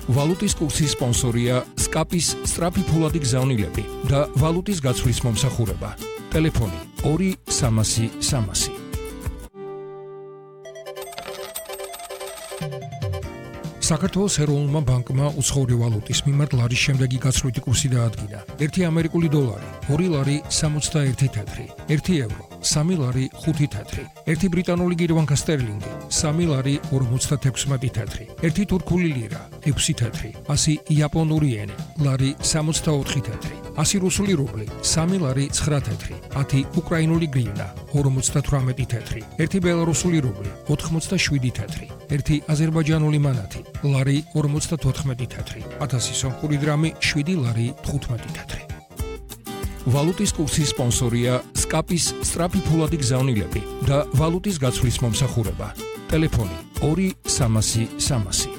ვალუტის კურსის სპონსორია SCAP-ის სწრაფი ფულადი გზავნილები და ვალუტის გაცვლის მომსახურება. ტელეფონი 2-300-300. საქართველოს ეროვნულმა ბანკმა უცხოური ვალუტის მიმართ ლარის შემდეგი გაცვლითი კურსი დაადგინა. 1 ამერიკული დოლარი 2 ლარი 61 თეთრი, 1 ევრო 3 ლარი 5 თეთრი, 1 ბრიტანული გირვანკა სტერლინგი 3 ლარი 56 თეთრი, 1 თურქული ლირა 6 თეთრი, 100 იაპონური იენი ლარი 64 თეთრი, 100 რუსული რუბლი 3 ლარი 9 თეთრი, 10 უკრაინული გრივნა 58 თეთრი, 1 ბელარუსული რუბლი 87 თეთრი, 1 აზერბაიჯანული მანათი ლარი 54 თეთრი, 1000 სომხური დრამი 7 ლარი 15 თეთრი. ვალუტის კურსის სპონსორია SCAP-ის სწრაფი ფულადი გზავნილები და ვალუტის გაცვლის მომსახურება. ტელეფონი 2-300-300.